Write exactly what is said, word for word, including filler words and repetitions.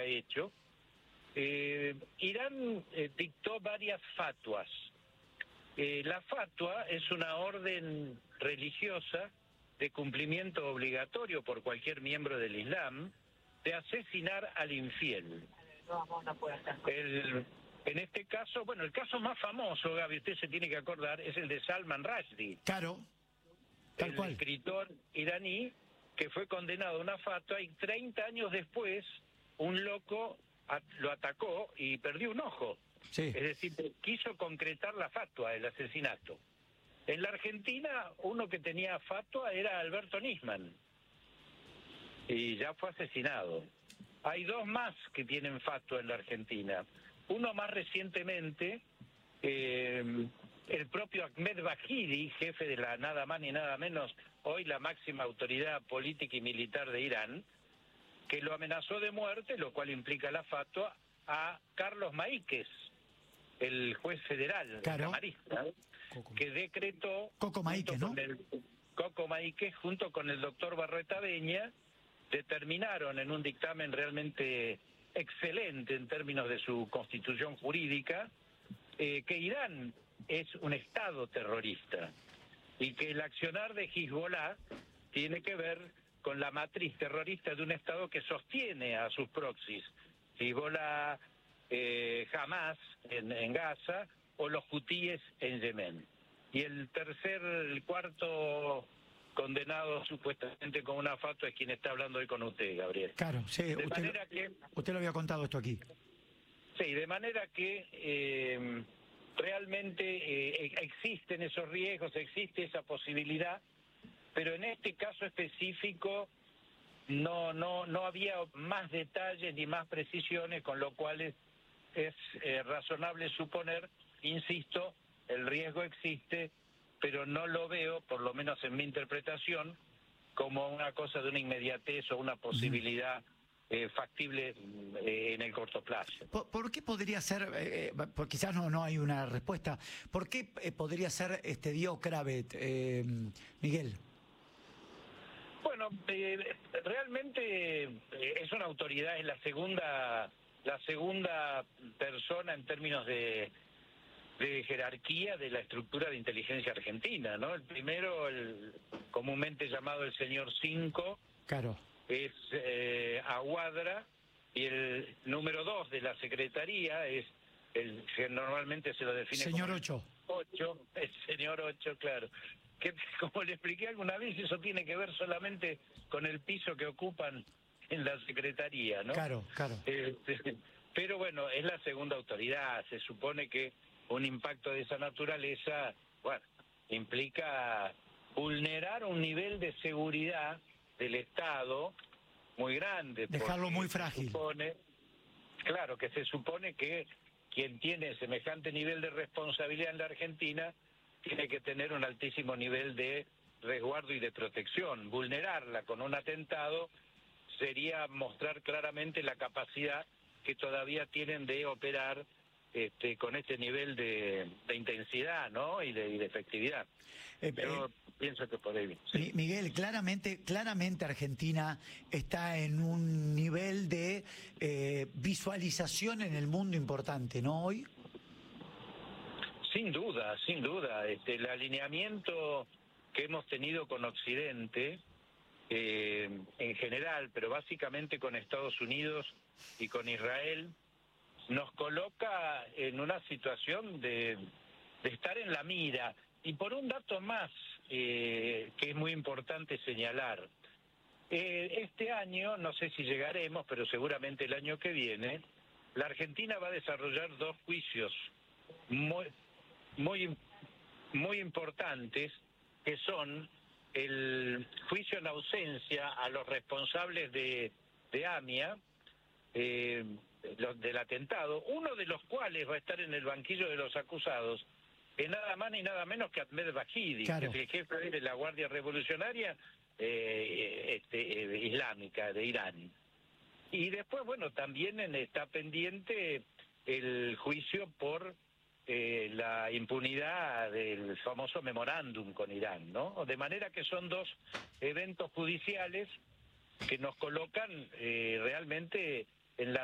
hecho, eh, Irán eh, dictó varias fatuas. Eh, la fatua es una orden religiosa de cumplimiento obligatorio por cualquier miembro del Islam de asesinar al infiel. El, en este caso, bueno, el caso más famoso, Gaby, usted se tiene que acordar, es el de Salman Rushdie. Claro, tal el cual. escritor iraní que fue condenado a una fatua y treinta años después un loco a, lo atacó y perdió un ojo. Sí. Es decir, quiso concretar la fatua, el asesinato. En la Argentina, uno que tenía fatua era Alberto Nisman, y ya fue asesinado. Hay dos más que tienen fatua en la Argentina. Uno más recientemente, eh, el propio Ahmed Bahidi, jefe de la nada más ni nada menos, hoy la máxima autoridad política y militar de Irán, que lo amenazó de muerte, lo cual implica la fatua, a Carlos Maíquez, el juez federal, claro. camarista, Coco. que decretó... Coco Maíquez, ¿no? El, Coco Maíquez, junto con el doctor Barreta Beña, determinaron en un dictamen realmente excelente en términos de su constitución jurídica, eh, que Irán es un Estado terrorista y que el accionar de Hezbollah tiene que ver con la matriz terrorista de un Estado que sostiene a sus proxies, Hezbollah, eh, Hamas en, en Gaza o los hutíes en Yemen. Y el tercer, el cuarto condenado supuestamente con una fatua es quien está hablando hoy con usted, Gabriel. Claro, sí, de usted, manera lo, que, usted lo había contado esto aquí. Sí, de manera que eh, realmente eh, existen esos riesgos, existe esa posibilidad, pero en este caso específico no no no había más detalles ni más precisiones, con lo cual es, es eh, razonable suponer, insisto, el riesgo existe, pero no lo veo, por lo menos en mi interpretación, como una cosa de una inmediatez o una posibilidad eh, factible eh, en el corto plazo. ¿Por, por qué podría ser, eh, por quizás no no hay una respuesta, por qué eh, podría ser este Dio Kravet, eh, Miguel? Bueno, eh, realmente eh, es una autoridad, es la segunda la segunda persona en términos de, de jerarquía de la estructura de inteligencia argentina, ¿no? El primero, el comúnmente llamado el señor Cinco, claro, es eh, Aguadra, y el número dos de la secretaría es el que normalmente se lo define señor como Ocho. Ocho, el señor Ocho, claro. Que, como le expliqué alguna vez, eso tiene que ver solamente con el piso que ocupan en la secretaría, ¿no? Claro, claro. Este, pero bueno, es la segunda autoridad. Se supone que un impacto de esa naturaleza, bueno, implica vulnerar un nivel de seguridad del Estado muy grande. Dejarlo muy frágil. Se supone, claro, que se supone que quien tiene semejante nivel de responsabilidad en la Argentina tiene que tener un altísimo nivel de resguardo y de protección. Vulnerarla con un atentado sería mostrar claramente la capacidad que todavía tienen de operar este, con este nivel de, de intensidad, ¿no? y, de, y de efectividad. Eh, Yo eh, pienso que por ahí. Sí. Miguel, claramente, claramente Argentina está en un nivel de eh, visualización en el mundo importante, ¿no? Hoy. Sin duda, sin duda. Este, el alineamiento que hemos tenido con Occidente, eh, en general, pero básicamente con Estados Unidos y con Israel, nos coloca en una situación de, de estar en la mira. Y por un dato más, eh, que es muy importante señalar, eh, este año, no sé si llegaremos, pero seguramente el año que viene, la Argentina va a desarrollar dos juicios muy, muy, muy importantes, que son el juicio en ausencia a los responsables de, de AMIA, eh, los, del atentado, uno de los cuales va a estar en el banquillo de los acusados, es nada más ni nada menos que Ahmed Bahidi, claro. que es el jefe de la Guardia Revolucionaria eh, este, eh, Islámica de Irán. Y después, bueno, también está pendiente el juicio por eh, la impunidad del famoso memorándum con Irán, ¿no? De manera que son dos eventos judiciales que nos colocan eh, realmente en la